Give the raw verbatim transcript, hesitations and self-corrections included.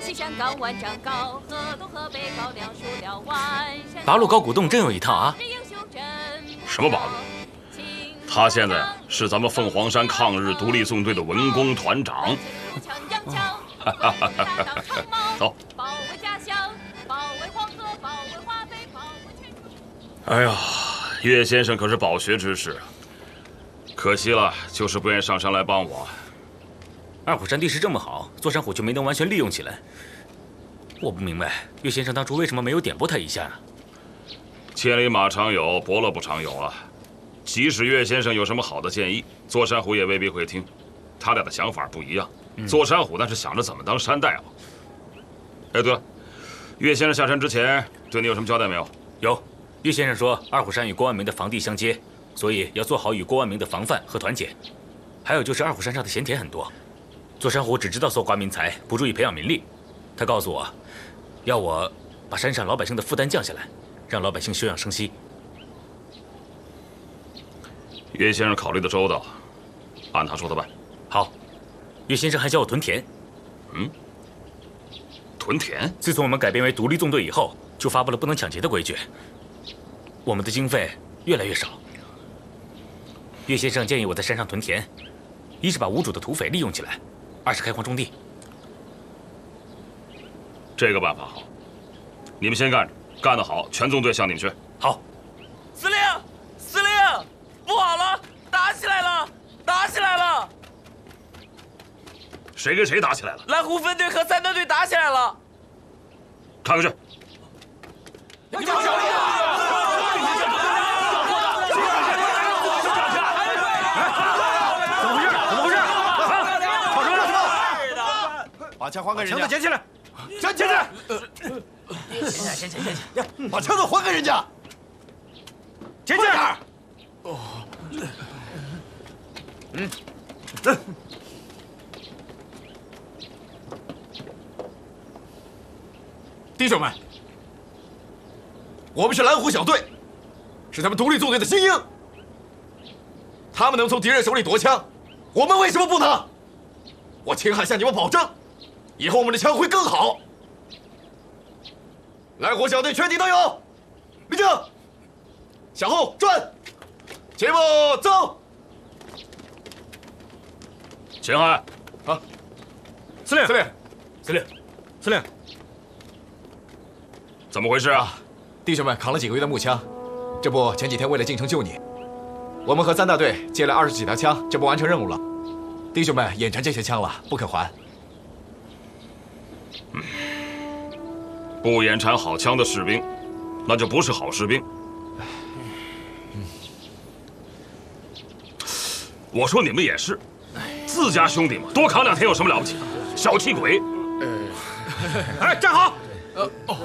西山高万丈高，河东河北高粱数了万山。 八路高古洞真有一套啊！ 什么八路？他现在是咱们凤凰山抗日独立纵队的文工团长。走。哎呀，岳先生可是饱学之士，可惜了，就是不愿上山来帮我。 二虎山地势这么好，座山虎却没能完全利用起来。我不明白，岳先生当初为什么没有点拨他一下呢？ 千里马常有，伯乐不常有啊。即使岳先生有什么好的建议，座山虎也未必会听。他俩的想法不一样。嗯、座山虎那是想着怎么当山大夫。哎，对了，岳先生下山之前对你有什么交代没有？ 有，岳先生说二虎山与郭万明的防地相接，所以要做好与郭万明的防范和团结。还有就是二虎山上的闲田很多。座山虎只知道搜刮民财，不注意培养民力。他告诉我，要我把山上老百姓的负担降下来，让老百姓休养生息。 岳先生考虑的周到，按他说的办。 好。岳先生还教我屯田。 嗯，屯田？ 自从我们改编为独立纵队以后，就发布了不能抢劫的规矩。我们的经费越来越少。岳先生建议我在山上屯田，一是把无主的土匪利用起来，二是开荒种地。 这个办法好，你们先干着，干得好，全纵队向你们学。 好。 司令，司令，不好了，打起来了，打起来了！ 谁跟谁打起来了？ 蓝湖分队和三大队打起来了。 看看去。 要叫胜利啊！ 怎么回事？怎么回事？啊！吵什么了？把枪还给人家！枪子捡起来！站起来！ 先起，先起，先起！ 把枪子还给人家！捡起来！哦。嗯。嗯。弟兄们，我们是蓝虎小队，是他们独立纵队的精英。他们能从敌人手里夺枪，我们为什么不能？我秦汉向你们保证，以后我们的枪会更好。蓝虎小队全体都有，立正，向后转，齐步走。 秦汉， 啊，司令，司令，司令，司令。 怎么回事啊？ 弟兄们扛了几个月的木枪，这不前几天为了进城救你，我们和三大队借了二十几条枪，这不完成任务了。弟兄们眼馋这些枪了，不肯还。 嗯，不眼馋好枪的士兵，那就不是好士兵。嗯，我说你们也是，自家兄弟嘛，多扛两天有什么了不起的？小气鬼！ 哎，站好！呃哦。